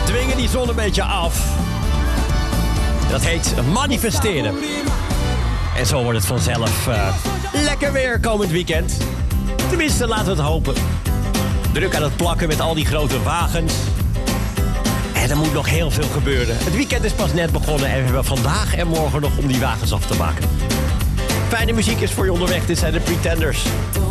dwingen die zon een beetje af. Dat heet manifesteren. En zo wordt het vanzelf lekker weer komend weekend. Tenminste, laten we het hopen. Druk aan het plakken met al die grote wagens. En er moet nog heel veel gebeuren. Het weekend is pas net begonnen en we hebben vandaag en morgen nog om die wagens af te maken. Fijne muziek is voor je onderweg. Dit zijn de Pretenders.